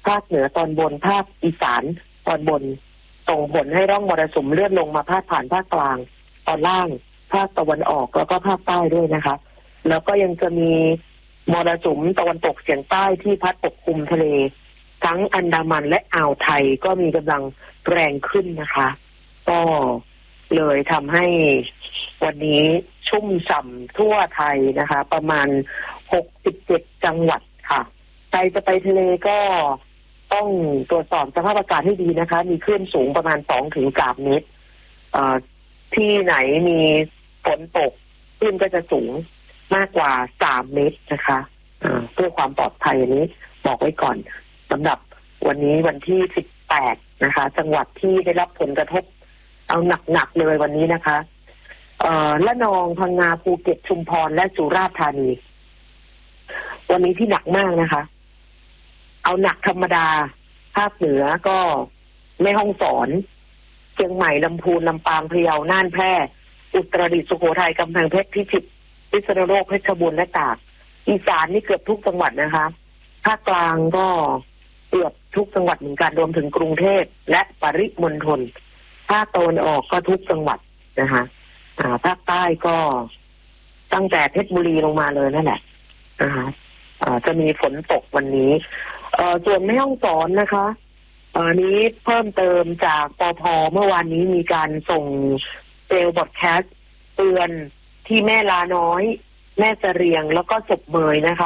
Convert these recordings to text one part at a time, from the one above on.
ภาคเหนือตอนบนภาคอีสานตอนบนส่งผลให้ร่องมรสุมเลื่อนลงมาพาดผ่านภาคกลางตอนล่างภาคตะวันออกแล้วก็ภาคใต้ด้วยนะคะแล้วก็ยังจะมีมรสุมตะวันตกเฉียงใต้ที่พัดปกคลุมทะเลทั้งอันดามันและอ่าวไทยก็มีกำลังแรงขึ้นนะคะก็เลยทำให้วันนี้ชุ่มฉ่ำทั่วไทยนะคะประมาณ67จังหวัดค่ะใครจะไปทะเลก็ต้องตรวจสอบสภาพอากาศให้ดีนะคะมีคลื่นสูงประมาณ2-3 เมตรที่ไหนมีฝนตกคลื่นก็จะสูงมากกว่า3 เมตรนะคะเพื่อความปลอดภัยอันนี้บอกไว้ก่อนสำหรับวันนี้วันที่18นะคะจังหวัดที่ได้รับผลกระทบเอาหนักๆเลยวันนี้นะคะละนองพังงาภูเก็ตชุมพรและสุราษฎร์ธานีวันนี้ที่หนักมากนะคะเอาหนักธรรมดาภาคเหนือก็แม่ฮ่องสอนเชียงใหม่ลำพูนลำปางพะเยาน่านแพร่อุตรดิตถ์สุโขทัยกำแพงเพชรพิจิตรพิษณุโลกเพชรบูรณ์และตากอีสานนี่เกือบทุกจังหวัดนะคะภาคกลางก็เกือบทุกจังหวัดเหมือนกันรวมถึงกรุงเทพและปริมณฑลภาคตะวันออกก็ทุกจังหวัดนะคะภาคใต้ก็ตั้งแต่เพชรบุรีลงมาเลยนั่นแหละนะคะจะมีฝนตกวันนี้ส่วนแม่ฮ่องสอนนะคะนี้เพิ่มเติมจากปภ.เมื่อวานนี้มีการส่งเซลล์บอดแคสต์เตือนที่แม่ลาน้อยแม่เสรียงแล้วก็ศพเมยนะคะ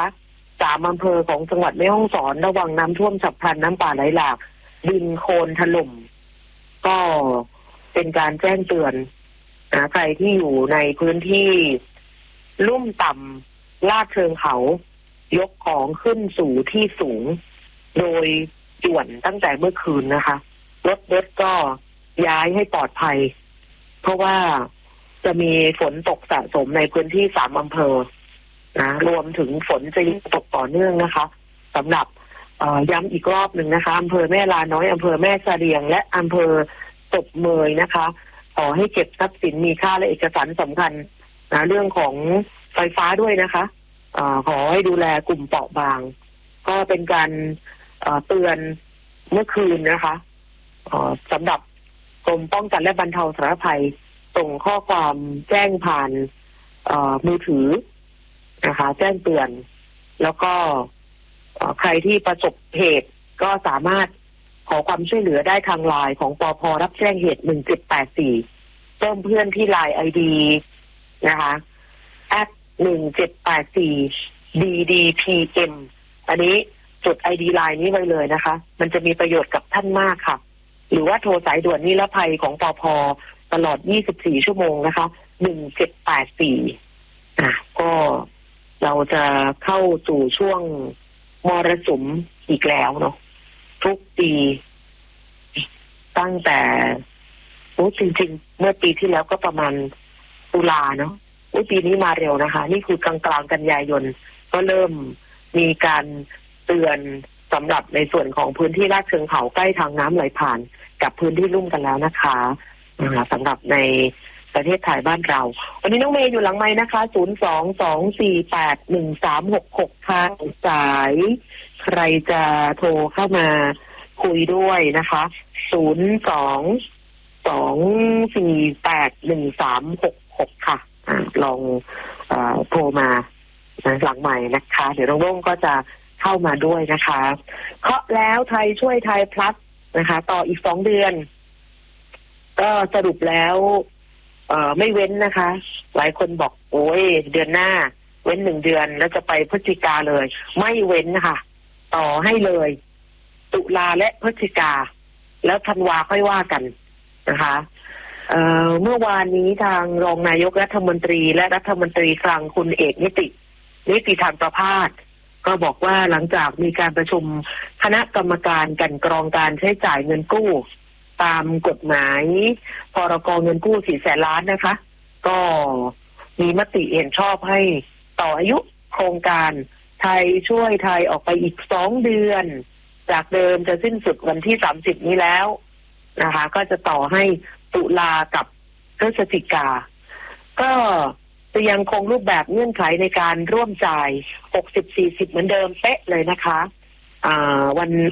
3 อำเภอของจังหวัดแม่ฮ่องสอนระวังน้ำท่วมฉับพลันน้ำป่าไหลหลากดินโคลนถล่มก็เป็นการแจ้งเตือนใครที่อยู่ในพื้นที่ลุ่มต่ำลาดเชิงเขายกของขึ้นสู่ที่สูงโดยด่วนตั้งแต่เมื่อคืนนะคะรถก็ย้ายให้ปลอดภัยเพราะว่าจะมีฝนตกสะสมในพื้นที่3 อำเภอนะรวมถึงฝนจะตกต่อเนื่องนะคะสำหรับย้ำอีกรอบหนึ่งนะคะอำเภอแม่ลาน้อยอำเภอแม่เสรียงและอำเภอศพเมยนะคะขอให้เก็บทรัพย์สินมีค่าและเอกสารสำคัญนะเรื่องของไฟฟ้าด้วยนะคะขอให้ดูแลกลุ่มเปราะบางก็เป็นการเตือนเมื่อคืนนะคะสำหรับกรมป้องกันและบรรเทาสาธารณภัยส่งข้อความแจ้งผ่านมือถือนะคะแจ้งเตือนแล้วก็ใครที่ประสบเหตุก็สามารถขอความช่วยเหลือได้ทางไลน์ของปภ.รับแจ้งเหตุ1784เพิ่มเพื่อนที่ไลน์ ID นะคะ@1784 DDPM อันนี้จด ID ไลน์นี้ไว้เลยนะคะมันจะมีประโยชน์กับท่านมากค่ะหรือว่าโทรสายด่วนนิรภัยของปภ.ตลอด24 ชั่วโมงนะคะ1784ก็เราจะเข้าสู่ช่วงมรสุมอีกแล้วเนาะทุกปีตั้งแต่จริงๆเมื่อปีที่แล้วก็ประมาณตุลาเนาะปีนี้มาเร็วนะคะนี่คือกลางกันยายนก็เริ่มมีการเตือนสำหรับในส่วนของพื้นที่ลาดเชิงเขาใกล้ทางน้ำไหลผ่านกับพื้นที่ลุ่มกันแล้วนะคะสำหรับในประเทศไทยบ้านเราวันนี้น้องเมย์อยู่หลังไมค์นะคะ022481366ค่ะสายใครจะโทรเข้ามาคุยด้วยนะคะ022481366ค่ะลองโทรมาหลังใหม่นะคะเดี๋ยวน้องโล่งก็จะเข้ามาด้วยนะคะเคาะแล้วไทยช่วยไทยพลัสนะคะต่ออีก2 เดือนก็สรุปแล้วไม่เว้นนะคะหลายคนบอกโอ้ยเดือนหน้าเว้น1 เดือนแล้วจะไปพฤศจิกาเลยไม่เว้นนะคะต่อให้เลยตุลาและพฤศจิกาแล้วธันวาค่อยว่ากันนะคะเมื่อวานนี้ทางรองนายกรัฐมนตรีและรัฐมนตรีคลังคุณเอกนิติธรรมประภาสก็บอกว่าหลังจากมีการประชุมคณะกรรมการกลั่นกรองการใช้จ่ายเงินกู้ตามกฎหมายพรก.เงินกู้400,000 ล้านนะคะก็มีมติเห็นชอบให้ต่ออายุโครงการไทยช่วยไทยออกไปอีก2 เดือนจากเดิมจะสิ้นสุดวันที่30นี้แล้วนะคะก็จะต่อให้ตุลากับพฤศจิกาก็จะยังคงรูปแบบเงื่อนไขในการร่วมจ่าย60-40เหมือนเดิมเป๊ะเลยนะคะวัน